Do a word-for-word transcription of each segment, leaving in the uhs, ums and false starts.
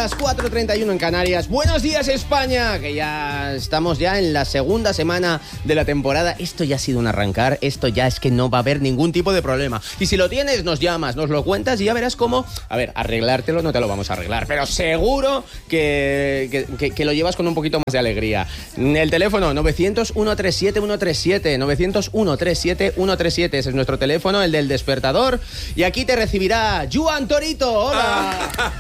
las cuatro treinta y uno en Canarias. Buenos días, España, que ya estamos ya en la segunda semana de la temporada. Esto ya ha sido un arrancar, esto ya es que no va a haber ningún tipo de problema. Y si lo tienes, nos llamas, nos lo cuentas y ya verás cómo... A ver, arreglártelo no te lo vamos a arreglar, pero seguro que, que, que, que lo llevas con un poquito más de alegría. El teléfono novecientos, ciento treinta y siete, ciento treinta y siete, novecientos, ciento treinta y siete, ciento treinta y siete. Ese es nuestro teléfono, el del despertador. Y aquí te recibirá Joan Torito. ¡Hola!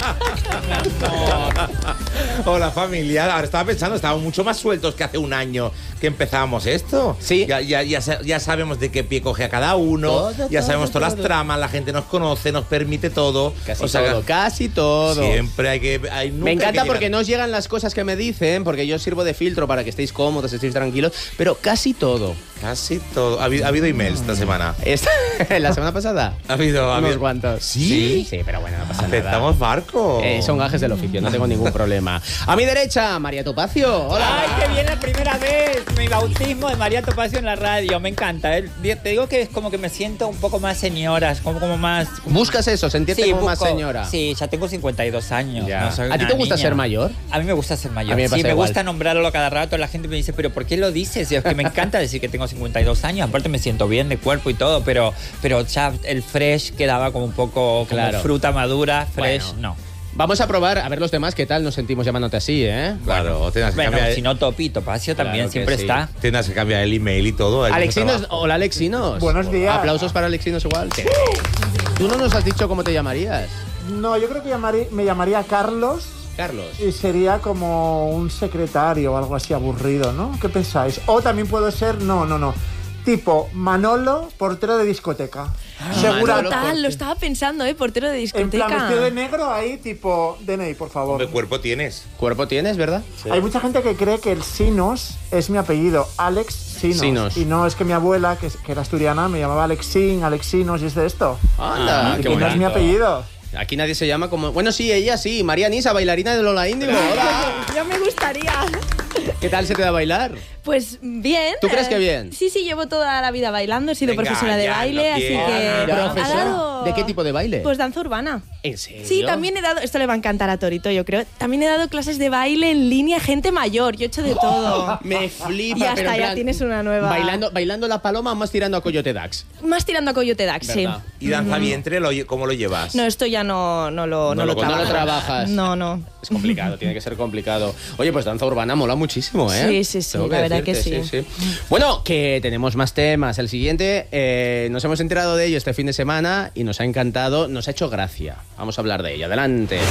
Hola, familia. Ahora estaba pensando, estábamos mucho más sueltos que hace un año que empezamos esto. Sí. Ya, ya, ya, ya sabemos de qué pie coge a cada uno. Todo, ya todo, sabemos todas todo. Las tramas, la gente nos conoce, nos permite todo. Casi o sea, todo, casi todo. Siempre hay que... Hay, nunca me encanta hay que porque llegar. nos llegan las cosas que me dicen, porque yo sirvo de filtro para que estéis cómodos, estéis tranquilos, pero casi todo. Casi todo. ¿Ha habido, ha habido emails esta semana? Esta, ¿La semana pasada? Ha habido... Unos habido... cuantos. ¿Sí? Sí, sí, pero bueno, no pasa nada. Aceptamos barco. Eh, son gajes del oficio, no tengo ningún problema. A mi derecha, María Topacio. Hola. ¡Ay, qué bien la primera vez! Mi bautismo de María Topacio en la radio. Me encanta. ¿eh? Te digo que es como que me siento un poco más señora, como, como más... ¿Buscas eso? ¿Sentirte sí, como busco, más señora? Sí, ya tengo cincuenta y dos años. Ya. No soy ¿A ti una te gusta niña. ser mayor? A mí me gusta ser mayor. A mí me pasa sí, me igual. gusta nombrarlo cada rato. La gente me dice, ¿pero por qué lo dices? Y es que me encanta decir que tengo cincuenta y dos años. Aparte me siento bien de cuerpo y todo, pero, pero ya el fresh quedaba como un poco como claro. fruta madura. Fresh, bueno. no. Vamos a probar, a ver los demás qué tal nos sentimos llamándote así, ¿eh? Claro, bueno, tienes que bueno, cambiar... si no Topi, Topacio también Claro siempre sí. está. Tienes que cambiar el email y todo. Alexinos, hola Alexinos. Buenos días. Aplausos para Alexinos igual. Sí. ¿Tú no nos has dicho cómo te llamarías? No, yo creo que llamaría, me llamaría Carlos. Carlos. Y sería como un secretario o algo así aburrido, ¿no? ¿Qué pensáis? O también puedo ser, no, no, no. Tipo Manolo, portero de discoteca. Ah, Segura. Total, lo estaba pensando, ¿eh? Portero de En discoteca. plan, vestido de negro ahí, tipo D N I, por favor. ¿Qué cuerpo tienes? ¿Cuerpo tienes, verdad? Sí. Hay mucha gente que cree que el Sinos es mi apellido, Alex Sinos. Sinos. Y no, es que mi abuela, que, que era asturiana, me llamaba Alexín, Alexinos, y es de esto. Anda, y qué que no es mi bonito. apellido. Aquí nadie se llama como... Bueno, sí, ella sí. María Nisa, bailarina de Lola Índigo. Hola. Ya me gustaría. ¿Qué tal se te da bailar? Pues bien. ¿Tú crees eh, que bien? Sí, sí, llevo toda la vida bailando, he sido Venga, profesora de ya, baile, no así quiero. que... Ah, mira. ha ¿Profesora? dado- ¿De qué tipo de baile? Pues danza urbana. ¿En serio? Sí, también he dado, esto le va a encantar a Torito, yo creo. También he dado clases de baile en línea a gente mayor, yo he hecho de todo. Me flipa, Y hasta pero en ya plan, tienes una nueva. ¿Bailando, ¿Bailando la paloma o más tirando a Coyote Dax? Más tirando a Coyote Dax, sí. ¿Verdad? ¿Y danza vientre, lo, cómo lo llevas? No, esto ya no, no lo, No no lo- lo no lo trabajo. trabajas. No, no. Es complicado, tiene que ser complicado. Oye, pues danza urbana mola muchísimo, ¿eh? Sí, sí, sí, Tengo la verdad que decirte, Bueno, que tenemos más temas. El siguiente, eh, nos hemos enterado de ello este fin de semana y nos ha encantado, nos ha hecho gracia. Vamos a hablar de ello. Adelante.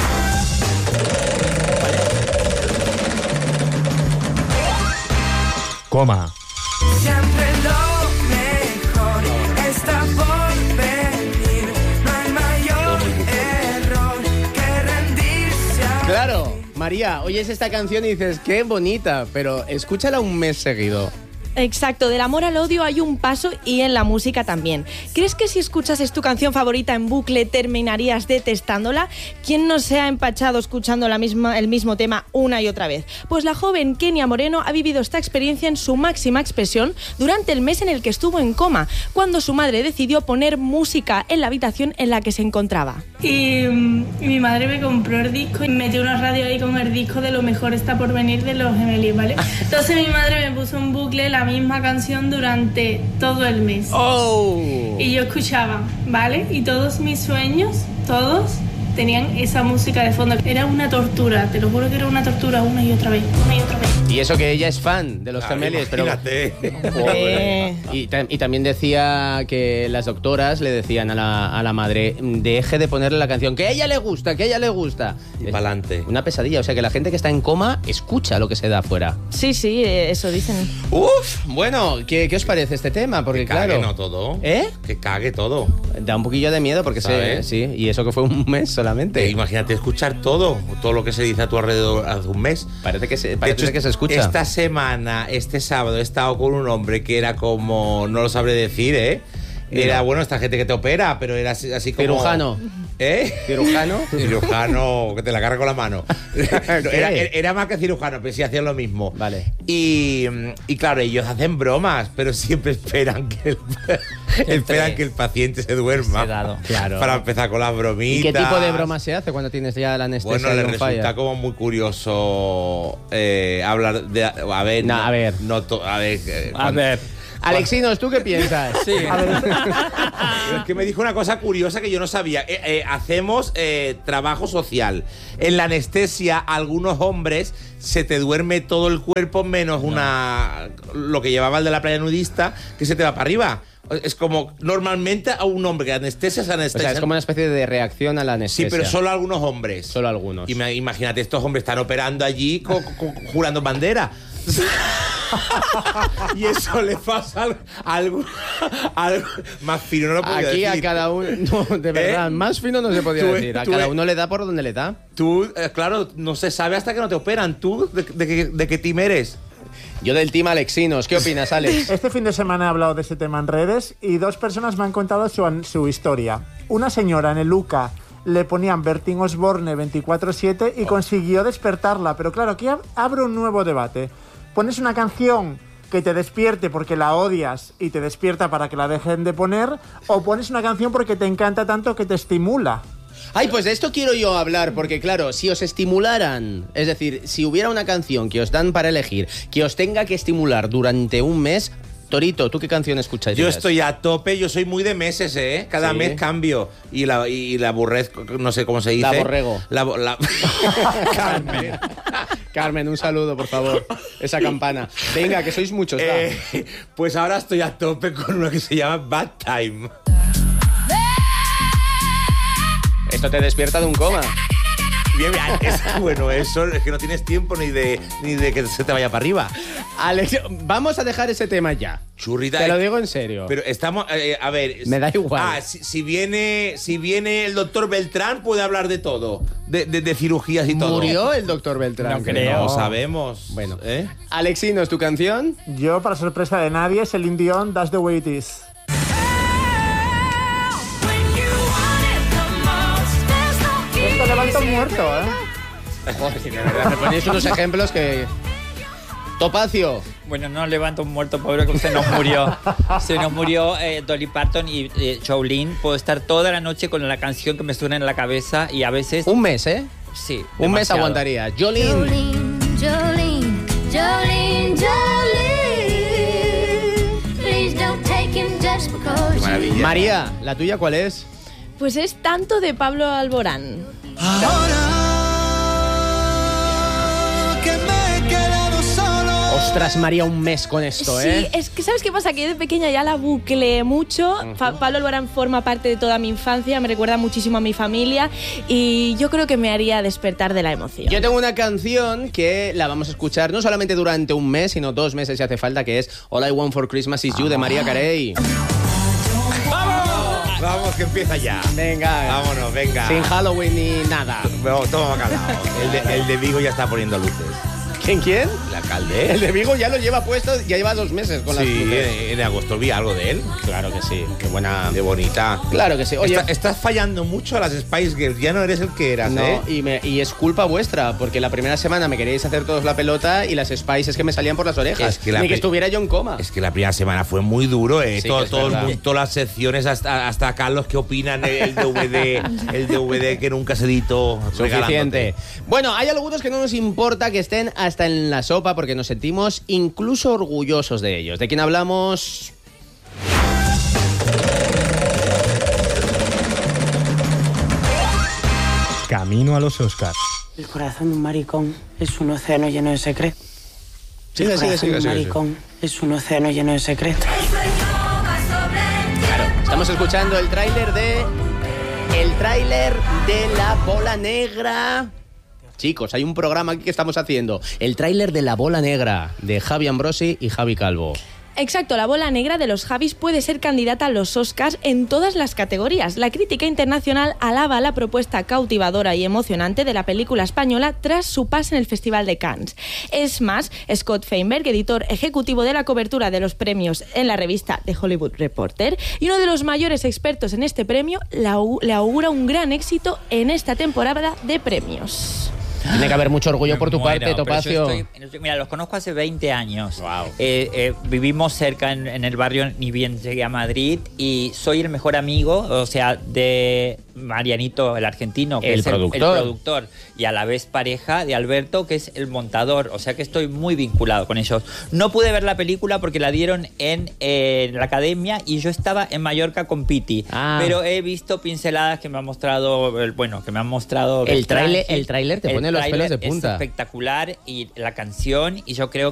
Coma. Siempre lo mejor está por venir. No hay mayor error que rendirse a... Claro, María, oyes esta canción y dices, qué bonita, pero escúchala un mes seguido. Exacto, del amor al odio hay un paso y en la música también. ¿Crees que si escuchases tu canción favorita en bucle terminarías detestándola? ¿Quién no se ha empachado escuchando la misma, el mismo tema una y otra vez? Pues la joven Kenia Moreno ha vivido esta experiencia en su máxima expresión durante el mes en el que estuvo en coma, cuando su madre decidió poner música en la habitación en la que se encontraba. Y, mm, y mi madre me compró el disco y metió una radio ahí con el disco de Lo mejor está por venir de los Gemelis, ¿vale? Entonces mi madre me puso en bucle la misma canción durante todo el mes. ¡Oh! Y yo escuchaba, ¿vale? Y todos mis sueños, todos, tenían esa música de fondo. Era una tortura, te lo juro que era una tortura una y otra vez, una y otra vez. Y eso que ella es fan de los Claro, Gemelis, pero... imagínate. Joder. Y, ta- y también decía que las doctoras le decían a la, a la madre, deje de ponerle la canción, que a ella le gusta, que a ella le gusta. Y Es pa'lante. Una pesadilla, o sea que la gente que está en coma escucha lo que se da afuera. Sí, sí, eh, eso dicen. Uf, bueno, ¿qué, qué os parece este tema? Porque Que cague, claro... no todo. ¿Eh? Que cague todo. Da un poquillo de miedo porque sé, ¿Sabes? sí, y eso que fue un mes solamente. Eh, imagínate escuchar todo, todo lo que se dice a tu alrededor hace un mes. Parece que se, De parece hecho, que se escucha. Esta semana, este sábado, he estado con un hombre que era como, no lo sabré decir, ¿eh? Era, No. bueno, esta gente que te opera, pero era así, así como... Cirujano. ¿Eh? ¿Cirujano? Cirujano, que te la carga con la mano. Era, era más que cirujano, pero sí hacían lo mismo. Vale. Y, y claro, ellos hacen bromas, pero siempre esperan que el, Esperan que el paciente se duerma Sedado. Claro. para empezar con las bromitas. ¿Y qué tipo de broma se hace cuando tienes ya la anestesia? Bueno, le on resulta fire? como muy curioso eh, hablar de... A ver, No, no, a ver. no to- a ver, eh, A cuando- ver. Alexinos, ¿tú qué piensas? Sí. A ver, Es que me dijo una cosa curiosa que yo no sabía. Eh, eh, hacemos eh, trabajo social. En la anestesia, algunos hombres se te duerme todo el cuerpo menos una lo que llevaba el de la playa nudista, que se te va para arriba. Es como normalmente a un hombre que anestesia se O anestesia. sea, es como una especie de reacción a la Sí, anestesia. pero solo algunos hombres. Solo algunos. Y me- imagínate, estos hombres están operando allí co- co- jurando bandera. Y eso le pasa al- a algo, a algo más fino, no lo podía Aquí a decir. cada uno, no, de verdad, ¿Eh? más fino no se podía Tú- decir. A tú- cada uno le da por donde le da. Tú, eh, claro, no se sabe hasta que no te operan. ¿Tú de, de qué- de qué team eres? Yo del team Alexinos, ¿qué opinas, Alex? este fin de semana he hablado de ese tema en redes y dos personas me han contado su, an- su historia. Una señora en el Luca le ponían Bertín Osborne veinticuatro siete y consiguió despertarla. Pero claro, aquí ab- abre un nuevo debate. Pones una canción que te despierte porque la odias y te despierta para que la dejen de poner, o pones una canción porque te encanta tanto que te estimula. Ay, pues de esto quiero yo hablar, porque claro, si os estimularan, es decir, si hubiera una canción que os dan para elegir, que os tenga que estimular durante un mes, Torito, ¿tú qué canción escucharías? Yo estoy a tope, yo soy muy de meses, ¿eh? Cada Sí. mes cambio. Y la, y la aborrezco, no sé cómo se dice. La borrego. La, bo- la- Carmen. Carmen, un saludo, por favor. Esa campana. Venga, que sois muchos. va. Eh, pues ahora estoy a tope con uno que se llama Bad Time. Esto te despierta de un coma. Bien, bien, es bueno eso, es que no tienes tiempo ni de, ni de que se te vaya para arriba. Alex, vamos a dejar ese tema ya. Churrita. Te lo eh, digo en serio. Pero estamos, eh, a ver. Me da igual. Ah, si, si viene, si viene el doctor Beltrán puede hablar de todo, de, de, de cirugías y todo. ¿Murió el doctor Beltrán? No creo. No sabemos. Bueno. ¿eh? Alexinos, ¿tu canción? Yo, para sorpresa de nadie, es el Indión That's the Way It Is. Esto levanta un muerto, ¿eh? Joder, de verdad, me ponéis unos ejemplos que... Topacio. Bueno, no levanto un muerto, pobre, que se nos murió. Se nos murió eh, Dolly Parton y eh, Jolene. Puedo estar toda la noche con la canción que me suena en la cabeza y a veces... Un mes, ¿eh? Sí, Un mes demasiado. aguantaría. Jolene. Jolene, Jolene, Jolene, Jolene. Please don't take him just because Qué maravilla. María, ¿la tuya cuál es? Pues es tanto de Pablo Alborán. Que me he quedado solo. Ostras, María, un mes con esto, Sí, ¿eh? es que ¿sabes qué pasa? Que yo de pequeña ya la bucleé mucho. Fa- Pablo Alborán forma parte de toda mi infancia, me recuerda muchísimo a mi familia y yo creo que me haría despertar de la emoción. Yo tengo una canción que la vamos a escuchar no solamente durante un mes, sino dos meses si hace falta, que es All I Want for Christmas Is You de María Carey. Vamos, que empieza ya. Venga. Vámonos, venga. Sin Halloween ni nada. No, toma bacalao. El de, el de Vigo ya está poniendo luces. ¿Quién, quién? El alcalde. El de Vigo ya lo lleva puesto, ya lleva dos meses con las Sí, luces. en, en agosto vi algo de él. Claro que sí, qué buena... Qué bonita. Claro que sí. Oye, Está- estás fallando mucho a las Spice Girls. Ya no eres el que eras, no, ¿eh? y, me- y es culpa vuestra, porque la primera semana me queríais hacer todos la pelota y las Spices que me salían por las orejas. Es que la Ni que pri- estuviera yo en coma. Es que la primera semana fue muy duro, ¿eh? Sí, todo, que es todo el verdad. mundo, todas las secciones, hasta, hasta Carlos que opinan el D V D, el D V D que nunca se editó. Suficiente. regalándote. Bueno, hay algunos que no nos importa que estén hasta en la sopa porque nos sentimos incluso orgullosos de ellos. ¿De quién hablamos? Camino a los Oscars. El corazón de un maricón es un océano lleno de secretos. Sigue, El sigue, corazón sigue, de un sigue, maricón es un océano lleno de secretos. Claro, estamos escuchando el tráiler de... El tráiler de La Bola Negra. Chicos, hay un programa aquí que estamos haciendo. El tráiler de La Bola Negra, de Javi Ambrosi y Javi Calvo. Exacto, la bola negra de los Javis puede ser candidata a los Oscars en todas las categorías. La crítica internacional alaba la propuesta cautivadora y emocionante de la película española tras su paso en el Festival de Cannes. Es más, Scott Feinberg, editor ejecutivo de la cobertura de los premios en la revista The Hollywood Reporter y uno de los mayores expertos en este premio, le augura un gran éxito en esta temporada de premios. Tiene que haber mucho orgullo por tu Bueno, parte, pero yo Topacio. estoy- mira, los conozco hace veinte años. Wow. Eh, eh, vivimos cerca en, en el barrio, ni bien llegué a Madrid, y soy el mejor amigo, o sea, de Marianito, el argentino, que El es el, productor. el productor, y a la vez pareja de Alberto, que es el montador. O sea que estoy muy vinculado con ellos. No pude ver la película porque la dieron en, eh, la academia y yo estaba en Mallorca con Piti. Ah. Pero he visto pinceladas que me han mostrado, el- bueno, que me han mostrado... El tráiler- Beltrán, el tráiler te el pone los tráiler pelos de punta. Es espectacular, y la canción, y yo creo